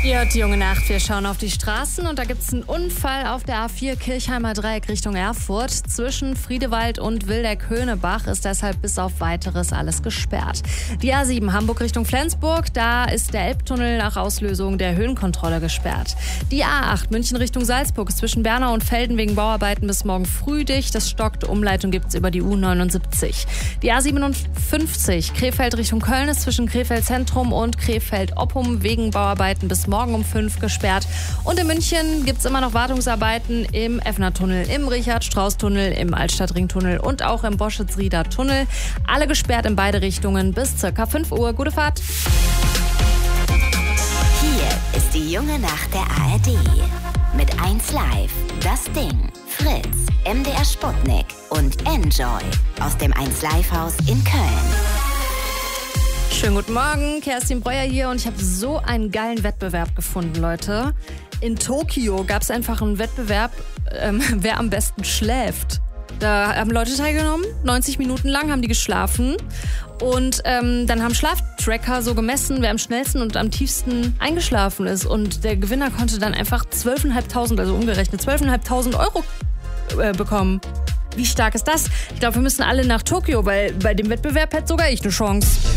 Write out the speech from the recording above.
Ja, die junge Nacht, wir schauen auf die Straßen und da gibt es einen Unfall auf der A4 Kirchheimer Dreieck Richtung Erfurt. Zwischen Friedewald und Wildeck-Höhnebach ist deshalb bis auf Weiteres alles gesperrt. Die A7 Hamburg Richtung Flensburg, da ist der Elbtunnel nach Auslösung der Höhenkontrolle gesperrt. Die A8 München Richtung Salzburg ist zwischen Bernau und Velden wegen Bauarbeiten bis morgen früh dicht. Das stockt, Umleitung gibt es über die U79. Die A57 Krefeld Richtung Köln ist zwischen Krefeld Zentrum und Krefeld-Oppum wegen Bauarbeiten bis morgen um 5 gesperrt. Und in München gibt es immer noch Wartungsarbeiten im Effner-Tunnel, im Richard-Strauß-Tunnel, im Altstadt-Ring-Tunnel und auch im Boschitz-Rieder-Tunnel. Alle gesperrt in beide Richtungen bis ca. 5 Uhr. Gute Fahrt! Hier ist die junge Nacht der ARD. Mit 1 Live, das Ding, Fritz, MDR Sputnik und Enjoy aus dem 1 Live Haus in Köln. Schönen guten Morgen, Kerstin Breuer hier und ich habe so einen geilen Wettbewerb gefunden, Leute. In Tokio gab es einfach einen Wettbewerb, wer am besten schläft. Da haben Leute teilgenommen, 90 Minuten lang haben die geschlafen und dann haben Schlaftracker so gemessen, wer am schnellsten und am tiefsten eingeschlafen ist und der Gewinner konnte dann einfach 12.500, also umgerechnet 12.500 Euro bekommen. Wie stark ist das? Ich glaube, wir müssen alle nach Tokio, weil bei dem Wettbewerb hätte sogar ich eine Chance.